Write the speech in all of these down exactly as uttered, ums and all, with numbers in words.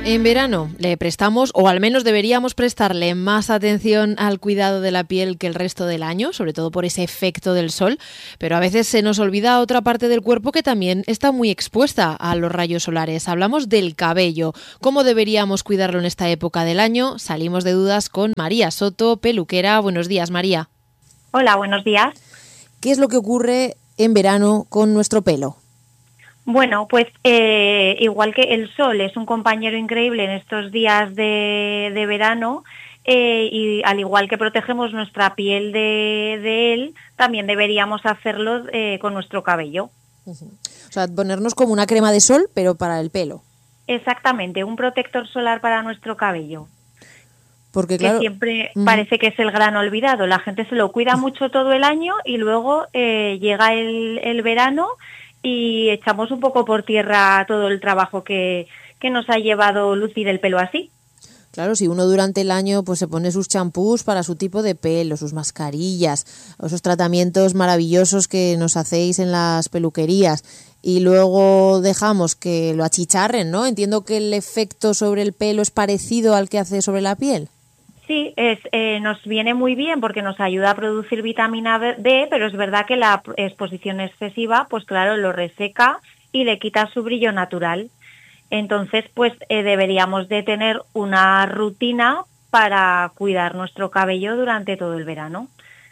En verano le prestamos, o al menos deberíamos prestarle más atención al cuidado de la piel que el resto del año, sobre todo por ese efecto del sol, pero a veces se nos olvida otra parte del cuerpo que también está muy expuesta a los rayos solares. Hablamos del cabello. ¿Cómo deberíamos cuidarlo en esta época del año? Salimos de dudas con María Soto, peluquera. Buenos días, María. Hola, buenos días. ¿Qué es lo que ocurre en verano con nuestro pelo? Bueno, pues eh, igual que el sol es un compañero increíble en estos días de, de verano, eh, y al igual que protegemos nuestra piel de, de él, también deberíamos hacerlo eh, con nuestro cabello. Uh-huh. O sea, ponernos como una crema de sol, pero para el pelo. Exactamente, un protector solar para nuestro cabello. Porque claro, que siempre uh-huh. parece que es el gran olvidado. La gente se lo cuida mucho todo el año y luego eh, llega el, el verano y echamos un poco por tierra todo el trabajo que, que nos ha llevado lucir el pelo así. Claro, si uno durante el año pues se pone sus champús para su tipo de pelo, sus mascarillas, esos tratamientos maravillosos que nos hacéis en las peluquerías y luego dejamos que lo achicharren, ¿no? Entiendo que el efecto sobre el pelo es parecido al que hace sobre la piel. Sí, es, eh, nos viene muy bien porque nos ayuda a producir vitamina D, pero es verdad que la exposición excesiva, pues claro, lo reseca y le quita su brillo natural. Entonces, pues eh, deberíamos de tener una rutina para cuidar nuestro cabello durante todo el verano.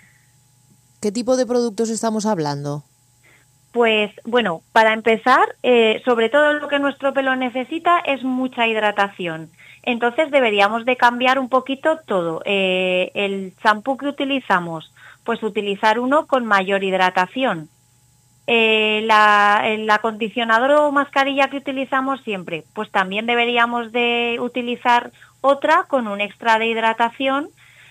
¿Qué tipo de productos estamos hablando? Pues bueno, para empezar, eh, sobre todo lo que nuestro pelo necesita es mucha hidratación. Entonces deberíamos de cambiar un poquito todo. Eh, el champú que utilizamos, pues utilizar uno con mayor hidratación. Eh, la, el acondicionador o mascarilla que utilizamos siempre, pues también deberíamos de utilizar otra con un extra de hidratación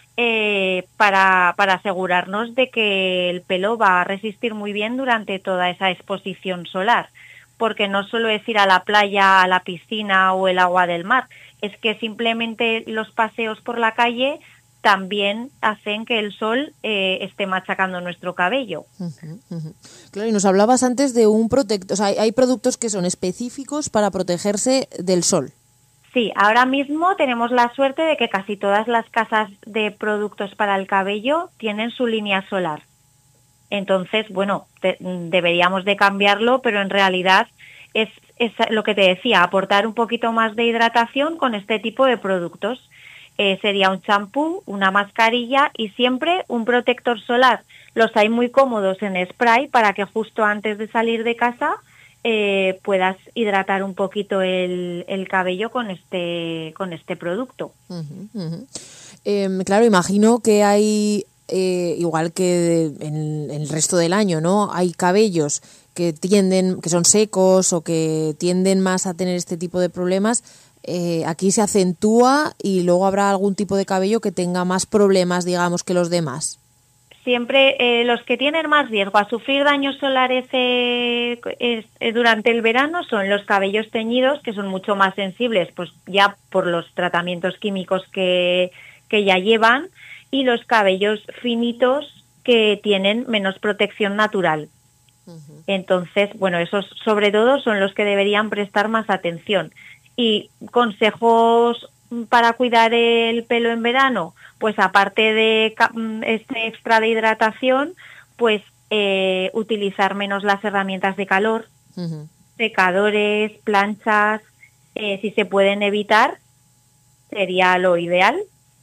eh, para, para asegurarnos de que el pelo va a resistir muy bien durante toda esa exposición solar. Porque no solo es ir a la playa, a la piscina o el agua del mar, es que simplemente los paseos por la calle también hacen que el sol eh, esté machacando nuestro cabello. Uh-huh, uh-huh. Claro, y nos hablabas antes de un protector, o sea, hay, hay productos que son específicos para protegerse del sol. Sí, ahora mismo tenemos la suerte de que casi todas las casas de productos para el cabello tienen su línea solar. Entonces, bueno, te, deberíamos de cambiarlo, pero en realidad es, es lo que te decía, aportar un poquito más de hidratación con este tipo de productos. Eh, sería un champú, una mascarilla y siempre un protector solar. Los hay muy cómodos en spray para que justo antes de salir de casa eh, puedas hidratar un poquito el, el cabello con este, con este producto. Uh-huh, uh-huh. Eh, claro, imagino que hay... Eh, igual que en, en el resto del año, ¿no? Hay cabellos que tienden, que son secos o que tienden más a tener este tipo de problemas. Eh, aquí se acentúa y luego habrá algún tipo de cabello que tenga más problemas, digamos, que los demás. Siempre eh, los que tienen más riesgo a sufrir daños solares eh, eh, durante el verano son los cabellos teñidos, que son mucho más sensibles, pues ya por los tratamientos químicos que, que ya llevan, y los cabellos finitos que tienen menos protección natural. Uh-huh. Entonces, bueno, esos sobre todo son los que deberían prestar más atención. Y consejos para cuidar el pelo en verano, pues aparte de este extra de hidratación, pues eh, utilizar menos las herramientas de calor, uh-huh. secadores, planchas, eh, si se pueden evitar, sería lo ideal.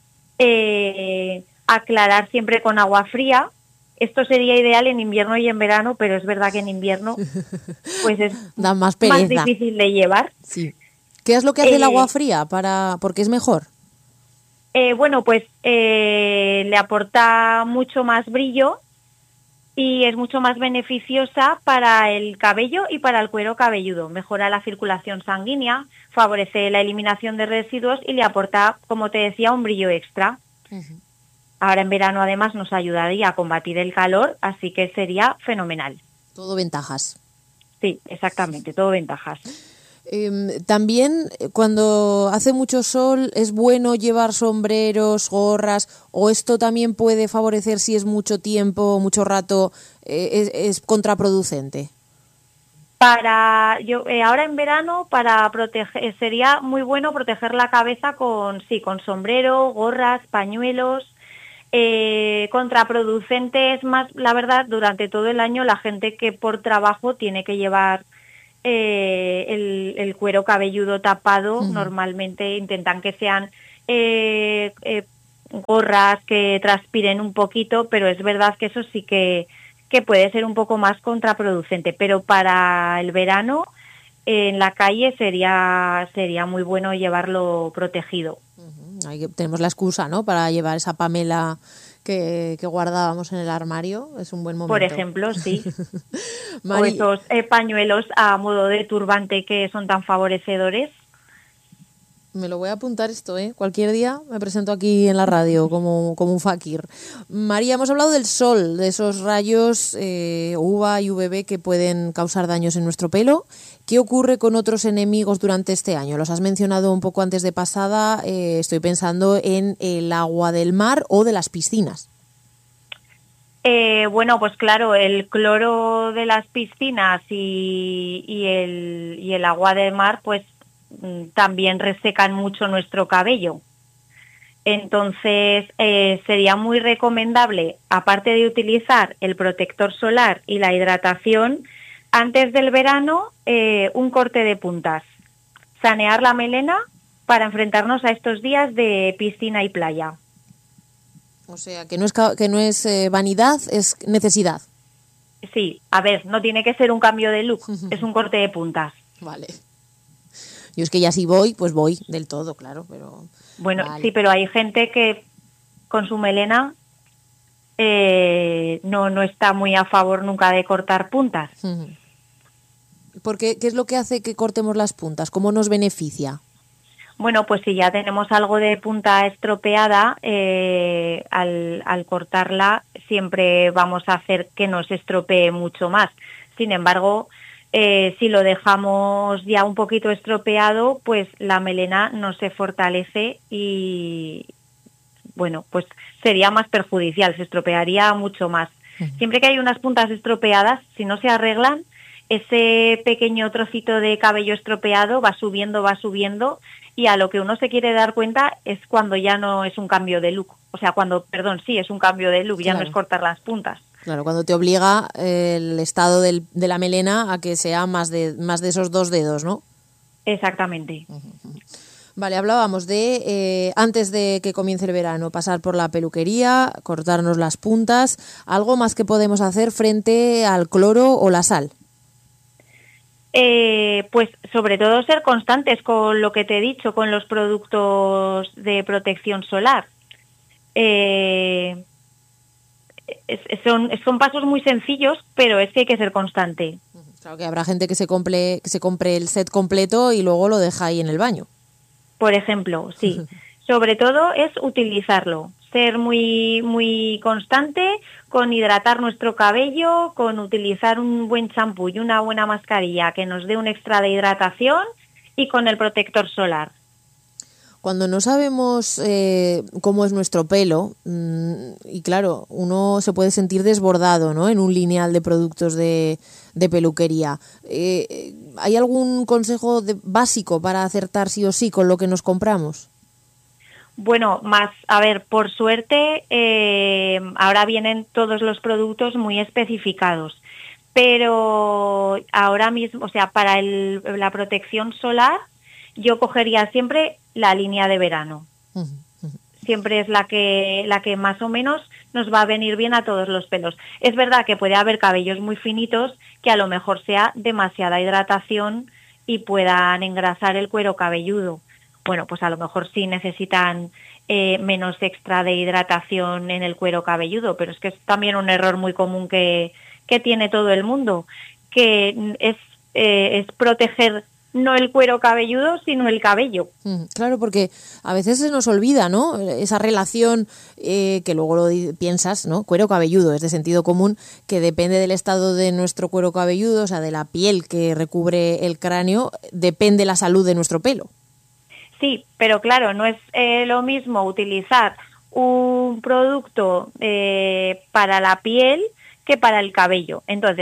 Eh, aclarar siempre con agua fría. Esto sería ideal en invierno y en verano, pero es verdad que en invierno pues es da más pereza, más difícil de llevar. Sí. ¿Qué es lo que hace eh, el agua fría para porque es mejor? Eh, bueno, pues eh, le aporta mucho más brillo y es mucho más beneficiosa para el cabello y para el cuero cabelludo. Mejora la circulación sanguínea, favorece la eliminación de residuos y le aporta, como te decía, un brillo extra. Uh-huh. Ahora en verano además nos ayudaría a combatir el calor, así que sería fenomenal. Todo ventajas. Sí, exactamente, todo ventajas. Eh, también cuando hace mucho sol es bueno llevar sombreros, gorras, o esto también puede favorecer si es mucho tiempo, mucho rato, eh, es, es contraproducente. Para yo eh, ahora en verano para proteger sería muy bueno proteger la cabeza con sí con sombrero, gorras, pañuelos. Eh, contraproducentes más, la verdad, durante todo el año la gente que por trabajo tiene que llevar eh, el, el cuero cabelludo tapado, uh-huh. Normalmente intentan que sean eh, eh, gorras que transpiren un poquito, pero es verdad que eso sí que, que puede ser un poco más contraproducente, pero para el verano eh, en la calle sería, sería muy bueno llevarlo protegido. Ahí tenemos la excusa, ¿no?, para llevar esa pamela que, que guardábamos en el armario. Es un buen momento. Por ejemplo, sí. Mari... O esos eh, pañuelos a modo de turbante que son tan favorecedores. Me lo voy a apuntar esto, ¿eh? Cualquier día me presento aquí en la radio como, como un fakir. María, hemos hablado del sol, de esos rayos eh, U V A y U V B que pueden causar daños en nuestro pelo. ¿Qué ocurre con otros enemigos durante este año? Los has mencionado un poco antes de pasada. Eh, estoy pensando en el agua del mar o de las piscinas. Eh, bueno, pues claro, el cloro de las piscinas y, y, el, y el agua del mar, pues también resecan mucho nuestro cabello. Entonces, eh, sería muy recomendable, aparte de utilizar el protector solar y la hidratación, antes del verano, eh, un corte de puntas. Sanear la melena para enfrentarnos a estos días de piscina y playa. O sea, que no es, que no es eh, vanidad, es necesidad. Sí, a ver, no tiene que ser un cambio de look, es un corte de puntas. Vale. Yo es que ya si voy, pues voy del todo, claro, pero... Bueno, vale. Sí, pero hay gente que con su melena eh, no, no está muy a favor nunca de cortar puntas. Uh-huh. ¿Por qué? ¿Qué es lo que hace que cortemos las puntas? ¿Cómo nos beneficia? Bueno, pues si ya tenemos algo de punta estropeada, eh, al, al cortarla siempre vamos a hacer que nos estropee mucho más. Sin embargo... Eh, si lo dejamos ya un poquito estropeado, pues la melena no se fortalece y, bueno, pues sería más perjudicial, se estropearía mucho más. Uh-huh. Siempre que hay unas puntas estropeadas, si no se arreglan, ese pequeño trocito de cabello estropeado va subiendo, va subiendo, y a lo que uno se quiere dar cuenta es cuando ya no es un cambio de look. O sea, cuando, perdón, sí, es un cambio de look, claro. Ya no es cortar las puntas. Claro, cuando te obliga eh, el estado del, de la melena a que sea más de más de esos dos dedos, ¿no? Exactamente. Uh-huh. Vale, hablábamos de, eh, antes de que comience el verano, pasar por la peluquería, cortarnos las puntas. ¿Algo más que podemos hacer frente al cloro o la sal? Eh, pues sobre todo ser constantes con lo que te he dicho, con los productos de protección solar. Eh... Es, son, son pasos muy sencillos, pero es que hay que ser constante. Claro que habrá gente que se compre, que se compre el set completo y luego lo deja ahí en el baño. Por ejemplo, sí. Sobre todo es utilizarlo, ser muy, muy constante con hidratar nuestro cabello, con utilizar un buen champú y una buena mascarilla que nos dé un extra de hidratación y con el protector solar. Cuando no sabemos eh, cómo es nuestro pelo, mmm, y claro, uno se puede sentir desbordado, ¿no?, en un lineal de productos de, de peluquería. Eh, ¿Hay algún consejo de, básico para acertar sí o sí con lo que nos compramos? Bueno, más, a ver, por suerte, eh, ahora vienen todos los productos muy especificados, pero ahora mismo, o sea, para el, la protección solar, yo cogería siempre la línea de verano. Uh-huh, uh-huh. Siempre es la que la que más o menos nos va a venir bien a todos los pelos. Es verdad que puede haber cabellos muy finitos que a lo mejor sea demasiada hidratación y puedan engrasar el cuero cabelludo. Bueno, pues a lo mejor sí necesitan eh, menos extra de hidratación en el cuero cabelludo, pero es que es también un error muy común que, que tiene todo el mundo, que es, eh, es proteger no el cuero cabelludo, sino el cabello. Mm, claro, porque a veces se nos olvida, ¿no?, esa relación eh, que luego lo di- piensas, ¿no?, cuero cabelludo, es de sentido común, que depende del estado de nuestro cuero cabelludo, o sea, de la piel que recubre el cráneo, depende la salud de nuestro pelo. Sí, pero claro, no es eh, lo mismo utilizar un producto eh, para la piel que para el cabello. Entonces,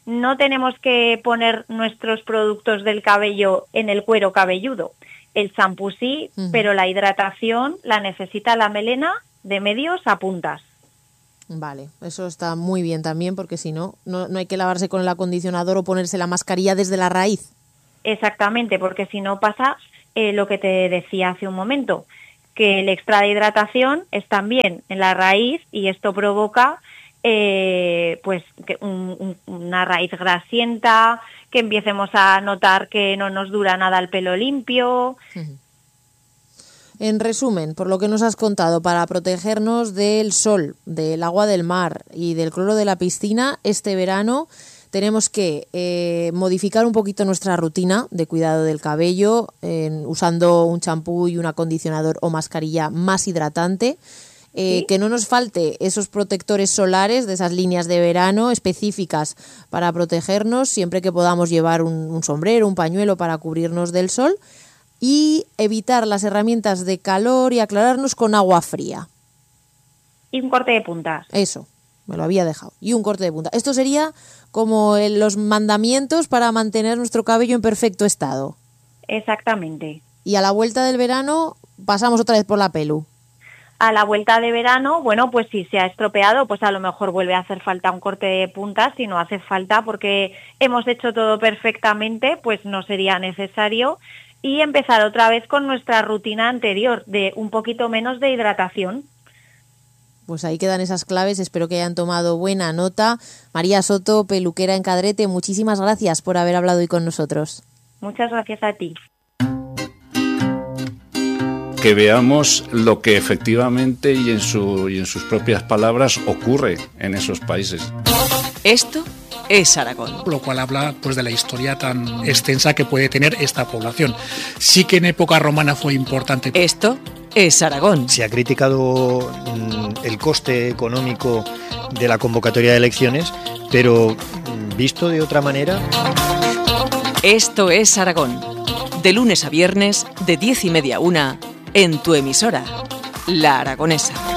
no tenemos que poner nuestros productos del cabello en el cuero cabelludo. El champú sí, uh-huh. pero la hidratación la necesita la melena de medios a puntas. Vale, eso está muy bien también, porque si no, no, no hay que lavarse con el acondicionador o ponerse la mascarilla desde la raíz. Exactamente, porque si no pasa eh, lo que te decía hace un momento, que el extra de hidratación es también en la raíz y esto provoca eh, pues que un, un, una raíz grasienta, que empecemos a notar que no nos dura nada el pelo limpio. Uh-huh. En resumen, por lo que nos has contado, para protegernos del sol, del agua del mar y del cloro de la piscina, este verano tenemos que eh, modificar un poquito nuestra rutina de cuidado del cabello, eh, usando un champú y un acondicionador o mascarilla más hidratante, eh, ¿Sí? que no nos falte esos protectores solares de esas líneas de verano específicas para protegernos, siempre que podamos llevar un, un sombrero, un pañuelo para cubrirnos del sol, y evitar las herramientas de calor y aclararnos con agua fría. Y un corte de puntas. Eso, me lo había dejado. Y un corte de punta. Esto sería como el, los mandamientos para mantener nuestro cabello en perfecto estado. Exactamente. Y a la vuelta del verano pasamos otra vez por la pelu. A la vuelta de verano, bueno, pues si se ha estropeado, pues a lo mejor vuelve a hacer falta un corte de puntas. Si no hace falta porque hemos hecho todo perfectamente, pues no sería necesario. Y empezar otra vez con nuestra rutina anterior de un poquito menos de hidratación. Pues ahí quedan esas claves, espero que hayan tomado buena nota. María Soto, peluquera en Cadrete, muchísimas gracias por haber hablado hoy con nosotros. Muchas gracias a ti. Que veamos lo que efectivamente y en, su, y en sus propias palabras ocurre en esos países. Esto es Aragón. Lo cual habla pues de la historia tan extensa que puede tener esta población. Sí que en época romana fue importante. Esto es Aragón. Se ha criticado mm, el coste económico de la convocatoria de elecciones, pero mm, visto de otra manera. Esto es Aragón. De lunes a viernes, de diez y media a una, en tu emisora, La Aragonesa.